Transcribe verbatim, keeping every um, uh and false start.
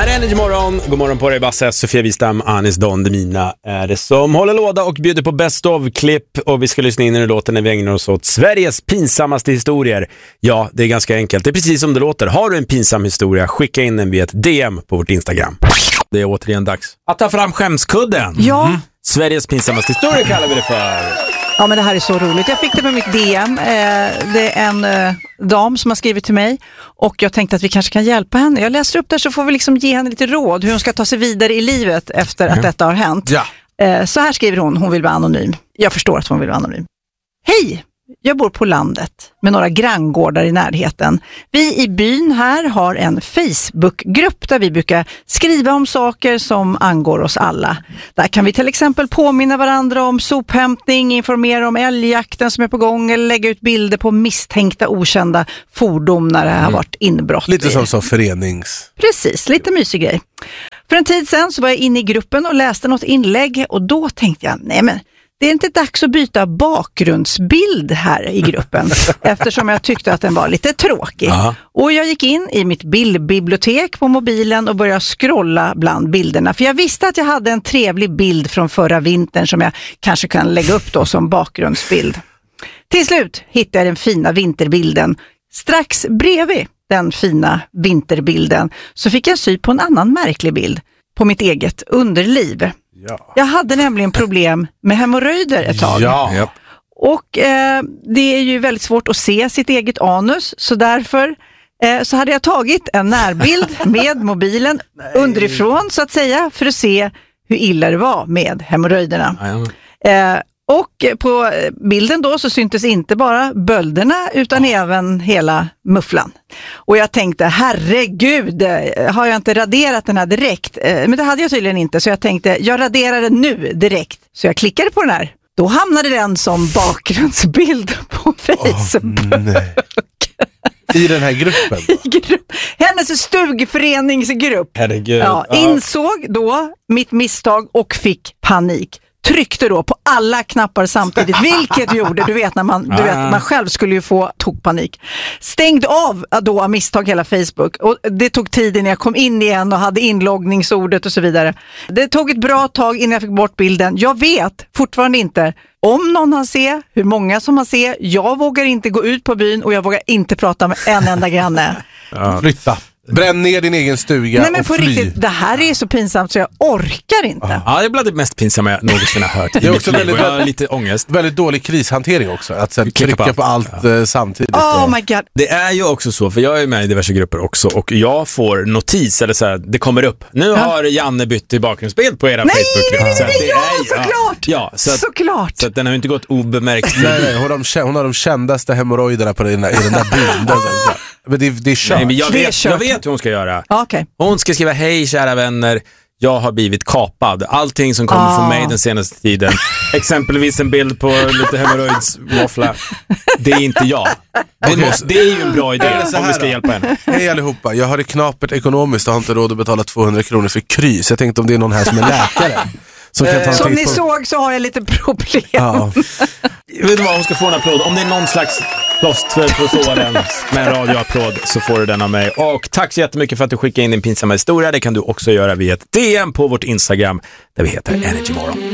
är Energy Morgon. God morgon på dig, Basse, Sofia Wistam, Anis Don Demina är det som håller låda och bjuder på best of-klipp. Och vi ska lyssna in i låten när vi ägnar oss åt Sveriges pinsammaste historier. Ja, det är ganska enkelt. Det är precis som det låter. Har du en pinsam historia, skicka in den via ett D M på vårt Instagram. Det är återigen dags att ta fram skämskudden. Ja. Mm. Sveriges pinsammaste historia kallar vi det för. Ja, men det här är så roligt. Jag fick det på mitt D M. Eh, det är en eh, dam som har skrivit till mig och jag tänkte att vi kanske kan hjälpa henne. Jag läser upp det så får vi liksom ge henne lite råd hur hon ska ta sig vidare i livet efter att mm. detta har hänt. Ja. Eh, så här skriver hon, hon vill vara anonym. Jag förstår att hon vill vara anonym. Hej! Jag bor på landet med några granngårdar i närheten. Vi i byn här har en Facebookgrupp där vi brukar skriva om saker som angår oss alla. Där kan vi till exempel påminna varandra om sophämtning, informera om älgjakten som är på gång eller lägga ut bilder på misstänkta okända fordon när det har mm. varit inbrott. Lite som så förenings... Precis, lite mysig grej. För en tid sedan så var jag inne i gruppen och läste något inlägg och då tänkte jag, nej men det är inte dags att byta bakgrundsbild här i gruppen eftersom jag tyckte att den var lite tråkig. Aha. Och jag gick in i mitt bildbibliotek på mobilen och började scrolla bland bilderna. För jag visste att jag hade en trevlig bild från förra vintern som jag kanske kan lägga upp då som bakgrundsbild. Till slut hittade jag den fina vinterbilden. Strax bredvid den fina vinterbilden så fick jag sy på en annan märklig bild på mitt eget underliv. Ja. Jag hade nämligen problem med hemorrojder ett tag. Ja. Och eh, det är ju väldigt svårt att se sitt eget anus. Så därför eh, så hade jag tagit en närbild med mobilen underifrån så att säga. För att se hur illa det var med hemorrojderna. Eh, och på bilden då så syntes inte bara bölderna utan ja. även hela mufflan. Och jag tänkte, herregud, har jag inte raderat den här direkt? Men det hade jag tydligen inte, så jag tänkte, jag raderar den nu direkt. Så jag klickade på den här. Då hamnade den som bakgrundsbild på Facebook. Oh, nej. I den här gruppen? I grupp. Hennes stugföreningsgrupp. Herregud. Ja, insåg då mitt misstag och fick panik. Tryckte då på alla knappar samtidigt, vilket gjorde, du vet när man, du vet, man själv skulle ju få tokpanik. Stängde av då av misstag hela Facebook och det tog tid innan jag kom in igen och hade inloggningsordet och så vidare. Det tog ett bra tag innan jag fick bort bilden. Jag vet fortfarande inte om någon har se, hur många som har se. Jag vågar inte gå ut på byn och jag vågar inte prata med en enda granne. Ja. Flytta. Bränn ner din egen stuga. Nej, men och på fly. Riktigt, det här är så pinsamt så jag orkar inte. Ja, det är bland det mest pinsamma jag någonsin har hört. Det är också väldigt, jag har lite ångest. Väldigt dålig krishantering också. Att sen trycka på allt, på allt ja. samtidigt. Oh my god. Det är ju också så, för jag är med i diverse grupper också och jag får notis, eller så här, det kommer upp. Nu ja. har Janne bytt till bakgrundsbild på era Facebook-grupp. Nej, nej, nej, nej, ja, är, såklart. Ja, så att, såklart. Så att den har ju inte gått obemärkt. Nej, nej, hon, har de, hon har de kändaste hemorrojderna på den, i den där bilden. Ah. Men det, det är kört. Nej, men jag, vet, vet, jag vet hur hon ska göra. Ah, okay. Hon ska skriva, hej kära vänner, jag har blivit kapad. Allting som kommer ah. från mig den senaste tiden. Exempelvis en bild på lite hemorrojdsvåffla. Det är inte jag. Det, okay. måste, det är ju en bra idé om vi ska hjälpa henne. Hej allihopa, jag har det knapert ekonomiskt och har inte råd att betala tvåhundra kronor för krys. Jag tänkte om det är någon här som är läkare. Som, kan ta som ni på... såg så har jag lite problem. Ja. Vet du vad, hon ska få en applåd. Om det är någon slags plåster på såren med en radioapplåd så får du den av mig. Och tack så jättemycket för att du skickade in din pinsamma historia. Det kan du också göra via ett D M på vårt Instagram där vi heter Energy Morgon.